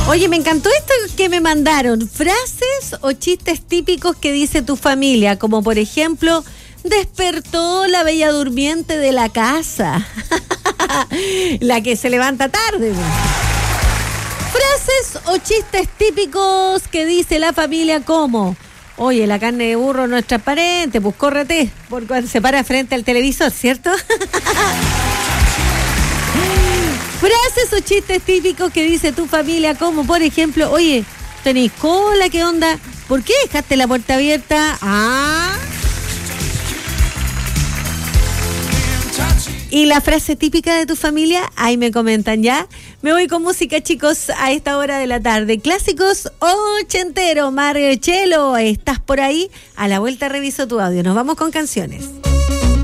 Oye, me encantó esto que me mandaron. Frases o chistes típicos que dice tu familia, como por ejemplo, despertó la bella durmiente de la casa. La que se levanta tarde. Frases o chistes típicos que dice la familia como, oye, la carne de burro no es transparente, pues córrete, porque cuando se para frente al televisor, ¿cierto? Frases o chistes típicos que dice tu familia, como por ejemplo, oye, ¿tenéis cola? ¿Qué onda? ¿Por qué dejaste la puerta abierta? Ah. Y la frase típica de tu familia, ahí me comentan ya. Me voy con música, chicos, a esta hora de la tarde. Clásicos ochenteros. Marchelo, ¿estás por ahí? A la vuelta reviso tu audio. Nos vamos con canciones.